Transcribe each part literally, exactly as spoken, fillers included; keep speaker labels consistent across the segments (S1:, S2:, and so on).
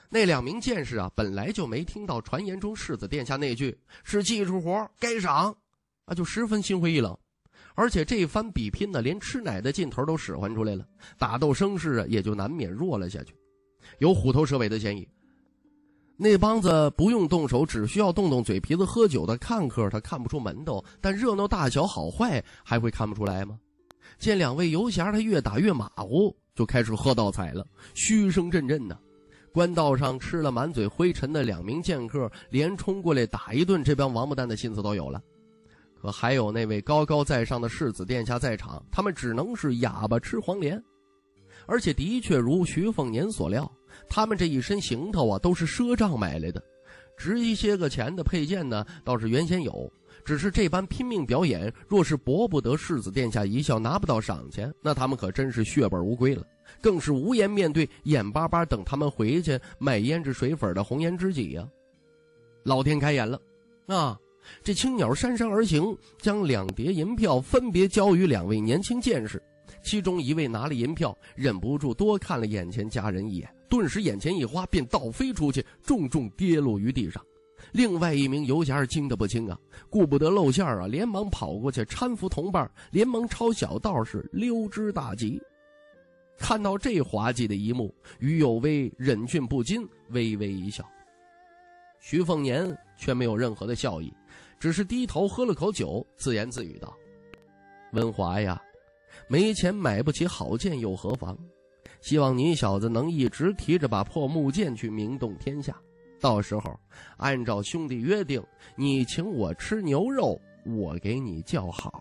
S1: 那两名剑士啊，本来就没听到传言中世子殿下那句是技术活该赏啊，就十分心灰意冷。而且这番比拼呢，连吃奶的劲头都使唤出来了，打斗声势啊，也就难免弱了下去，有虎头蛇尾的嫌疑。那帮子不用动手，只需要动动嘴皮子喝酒的看客，他看不出门道，但热闹大小好坏还会看不出来吗？见两位游侠他越打越马虎，就开始喝倒彩了，嘘声阵阵的。官道上吃了满嘴灰尘的两名剑客连冲过来打一顿，这帮王八蛋的心思都有了。可还有那位高高在上的世子殿下在场，他们只能是哑巴吃黄连。而且的确如徐凤年所料，他们这一身行头啊都是赊账买来的，值一些个钱的配件呢倒是原先有，只是这般拼命表演，若是博不得世子殿下一笑，拿不到赏钱，那他们可真是血本无归了，更是无颜面对，眼巴巴等他们回去卖胭脂水粉的红颜知己呀。老天开眼了啊！这青鸟姗姗而行，将两叠银票分别交于两位年轻剑士，其中一位拿了银票，忍不住多看了眼前家人一眼，顿时眼前一花，便倒飞出去，重重跌落于地上。另外一名游侠惊得不轻啊，顾不得露馅啊，连忙跑过去搀扶同伴，连忙抄小道是溜之大吉。看到这滑稽的一幕，于有为忍俊不禁，微微一笑。徐凤年却没有任何的笑意，只是低头喝了口酒，自言自语道：文华呀，没钱买不起好剑又何妨，希望你小子能一直提着把破木剑去名动天下，到时候按照兄弟约定，你请我吃牛肉，我给你叫好。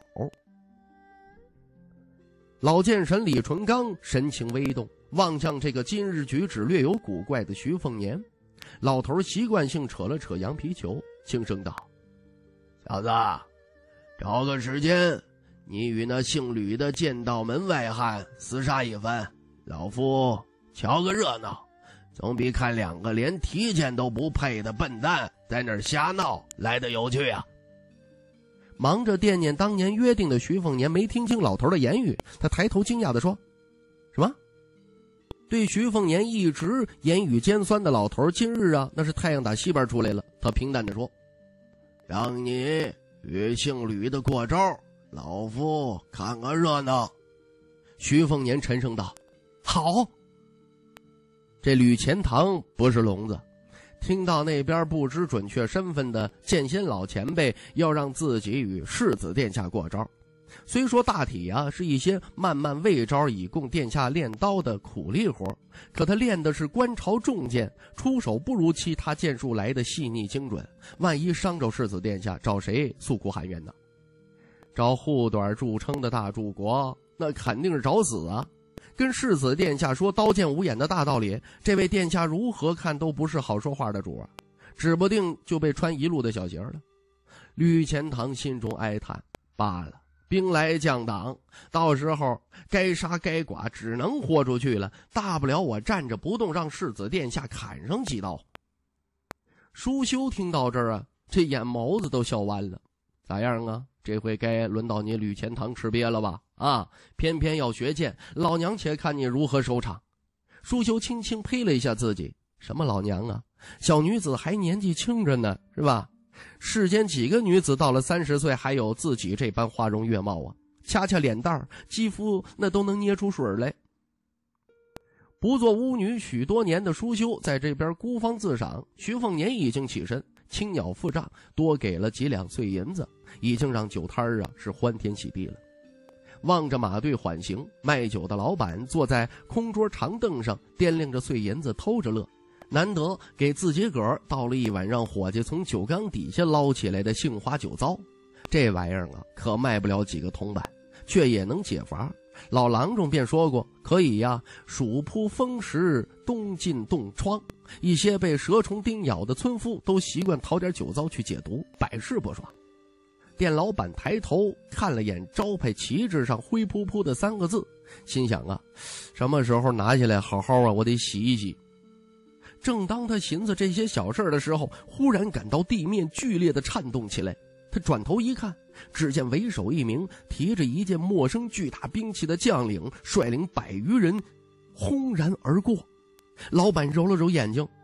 S1: 老剑神李纯刚神情微动，望向这个今日举止略有古怪的徐凤年。老头习惯性扯了扯羊皮球，轻声道：小子，找个时间，你与那姓吕的剑道门外汉厮杀一番，老夫瞧个热闹，总比看两个连提剑都不配的笨蛋在那儿瞎闹来得有趣啊。忙着惦念当年约定的徐凤年没听清老头的言语，他抬头惊讶地说：什么？对徐凤年一直言语尖酸的老头，今日啊那是太阳打西边出来了。他平淡地说：让你与姓吕的过招，老夫看个热闹。徐凤年沉声道：好。这吕钱塘不是聋子，听到那边不知准确身份的剑仙老前辈要让自己与世子殿下过招，虽说大体啊是一些慢慢喂招以供殿下练刀的苦力活，可他练的是官朝重剑，出手不如其他剑术来的细腻精准，万一伤着世子殿下，找谁诉苦喊冤呢？找护短著称的大柱国，那肯定是找死啊！跟世子殿下说刀剑无眼的大道理，这位殿下如何看都不是好说话的主啊，指不定就被穿一路的小鞋了。吕钱塘心中哀叹，罢了，兵来将挡，到时候该杀该剐只能豁出去了，大不了我站着不动，让世子殿下砍上几刀。舒修听到这儿啊，这眼眸子都笑弯了。咋样啊？这回该轮到你吕钱塘吃瘪了吧？啊，偏偏要学剑，老娘且看你如何收场。舒修轻轻呸了一下自己，什么老娘啊，小女子还年纪轻着呢，是吧？世间几个女子到了三十岁还有自己这般花容月貌啊？掐掐脸蛋儿，肌肤那都能捏出水来。不做巫女许多年的舒修在这边孤芳自赏，徐凤年已经起身，轻鸟付账，多给了几两碎银子，已经让酒摊儿啊是欢天喜地了。望着马队缓行，卖酒的老板坐在空桌长凳上，掂量着碎银子偷着乐，难得给自己个儿倒了一碗让伙计从酒缸底下捞起来的杏花酒糟。这玩意儿啊可卖不了几个铜板，却也能解乏。老郎中便说过，可以呀暑扑风蚀，冬进冻疮，一些被蛇虫叮咬的村夫都习惯讨点酒糟去解毒，百试不爽。店老板抬头看了眼招牌旗帜上灰扑扑的三个字，心想啊，什么时候拿起来好好啊，我得洗一洗。正当他寻思这些小事的时候，忽然感到地面剧烈的颤动起来。他转头一看，只见为首一名提着一件陌生巨大兵器的将领率领百余人轰然而过。老板揉了揉眼睛，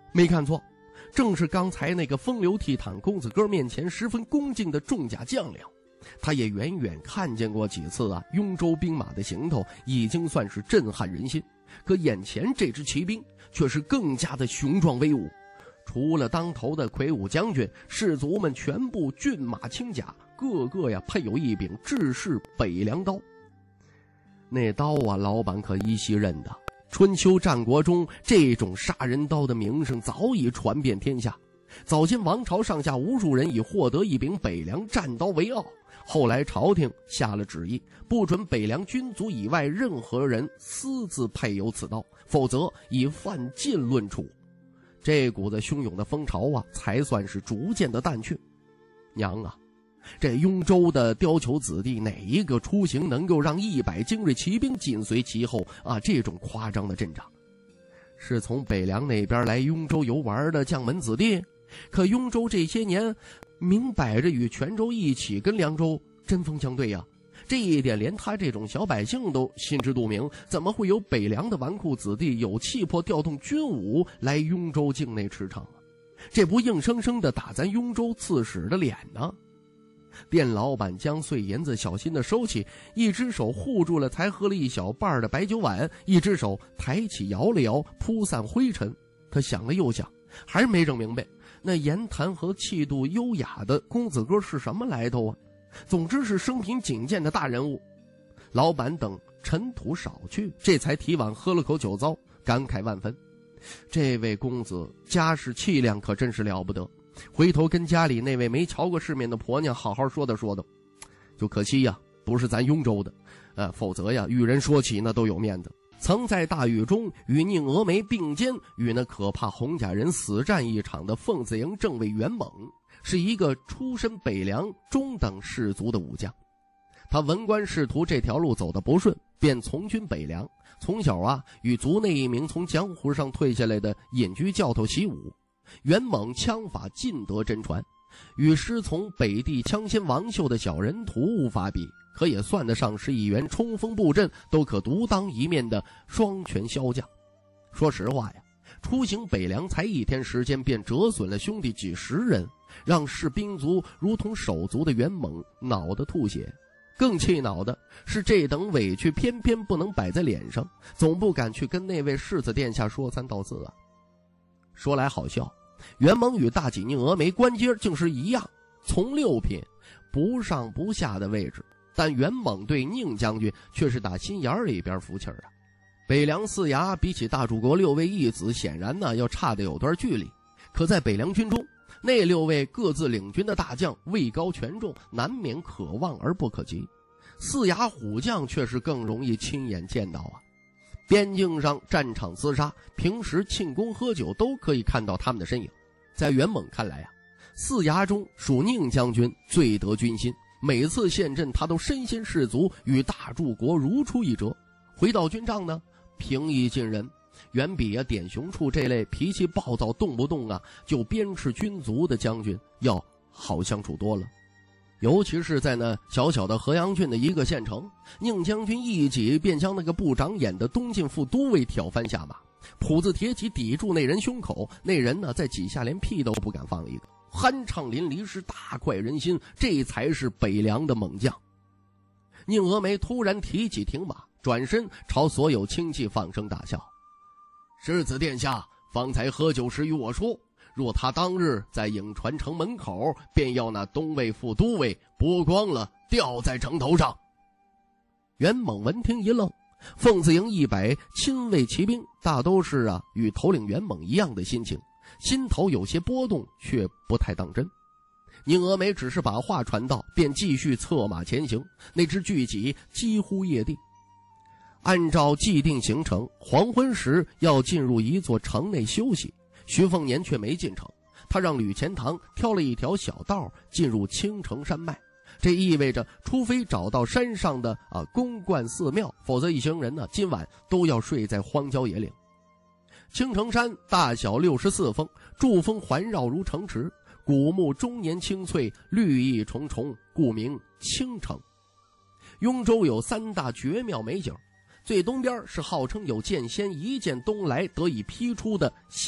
S1: 没看错，正是刚才那个风流倜傥、公子哥面前十分恭敬的重甲将领。他也远远看见过几次啊，雍州兵马的行头已经算是震撼人心，可眼前这支骑兵却是更加的雄壮威武。除了当头的魁梧将军，士卒们全部骏马轻甲，个个呀配有一柄制式北凉刀。那刀啊，老板可依稀认得，春秋战国中这种杀人刀的名声早已传遍天下。早先王朝上下无数人以获得一柄北凉战刀为傲，后来朝廷下了旨意，不准北凉军族以外任何人私自配有此刀，否则以犯禁论处。这股子汹涌的风潮啊，才算是逐渐的淡去。娘啊，这雍州的貂裘子弟哪一个出行能够让一百精锐骑兵紧随其后啊？这种夸张的阵仗，是从北凉那边来雍州游玩的将门子弟？可雍州这些年明摆着与泉州一起跟凉州针锋相对呀、啊，这一点连他这种小百姓都心知肚明，怎么会有北凉的纨绔子弟有气魄调动军武来雍州境内驰骋啊？这不硬生生的打咱雍州刺史的脸呢？店老板将碎银子小心的收起，一只手护住了才喝了一小半的白酒碗，一只手抬起摇了摇，铺散灰尘。他想了又想，还是没整明白那言谈和气度优雅的公子哥是什么来头啊？总之是生平仅见的大人物。老板等尘土少去，这才提碗喝了口酒糟，感慨万分。这位公子家世气量可真是了不得，回头跟家里那位没瞧过世面的婆娘好好说道说道。就可惜呀，不是咱雍州的，呃，否则呀，与人说起那都有面子。曾在大狱中与宁峨眉并肩，与那可怕红甲人死战一场的凤子营正尉袁猛，是一个出身北凉中等士族的武将。他文官仕途这条路走得不顺，便从军北凉。从小啊，与族内一名从江湖上退下来的隐居教头习武。袁猛枪法尽得真传，与师从北地枪仙王秀的小人徒无法比，可也算得上是一员冲锋布阵都可独当一面的双拳骁将。说实话呀，出行北凉才一天时间，便折损了兄弟几十人，让士兵族如同手足的袁猛恼得吐血。更气恼的是，这等委屈偏偏不能摆在脸上，总不敢去跟那位世子殿下说三道四啊。说来好笑，袁猛与大济宁峨眉官阶竟是一样，从六品，不上不下的位置，但袁猛对宁将军却是打心眼里边服气啊。北凉四衙比起大柱国六位义子，显然呢要差得有段距离，可在北凉军中，那六位各自领军的大将位高权重，难免可望而不可及。四衙虎将却是更容易亲眼见到啊。边境上战场厮杀，平时庆功喝酒都可以看到他们的身影。在袁猛看来啊，四衙中属宁将军最得军心，每次陷阵他都身先士卒，与大柱国如出一辙。回到军帐呢，平易近人，远比啊典雄处这类脾气暴躁动不动啊就鞭笞军卒的将军要好相处多了。尤其是在那小小的河阳郡的一个县城，宁将军一戟便将那个不长眼的东晋副都尉挑翻下马，谱子铁戟抵住那人胸口，那人呢在几下连屁都不敢放一个，酣畅淋漓，是大快人心，这才是北凉的猛将。宁峨眉突然提起停马，转身朝所有亲戚放声大笑：世子殿下方才喝酒时与我说，若他当日在颍川城门口，便要那东尉副都尉剥光了吊在城头上。袁猛闻听一愣，凤子营一百亲卫骑兵大都是啊与头领袁猛一样的心情，心头有些波动，却不太当真。宁峨眉只是把话传到，便继续策马前行，那支巨戟几乎曳地。按照既定行程，黄昏时要进入一座城内休息，徐凤年却没进城，他让吕钱塘挑了一条小道进入青城山脉。这意味着，除非找到山上的啊公观寺庙，否则一行人呢今晚都要睡在荒郊野岭。青城山大小六十四峰，柱峰环绕如城池，古木终年青翠，绿意重重，故名青城。雍州有三大绝妙美景，最东边是号称有剑仙一剑东来得以劈出的西